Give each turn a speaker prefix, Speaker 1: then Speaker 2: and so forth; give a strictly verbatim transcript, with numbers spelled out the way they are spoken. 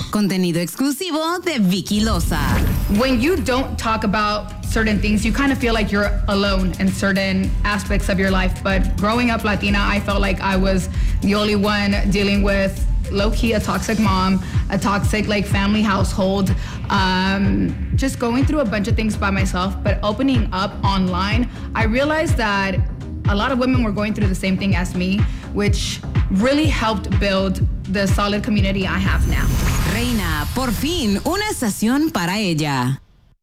Speaker 1: Contenido exclusivo de Vicky Loza.
Speaker 2: When you don't talk about certain things, you kind of feel like you're alone in certain aspects of your life. But growing up Latina, I felt like I was the only one dealing with low-key a toxic mom, a toxic like family household, um, just going through a bunch of things by myself. But opening up online, I realized that a lot of women were going through the same thing as me, which really helped build the solid community I have now.
Speaker 1: Reina, por fin, una estación para ella.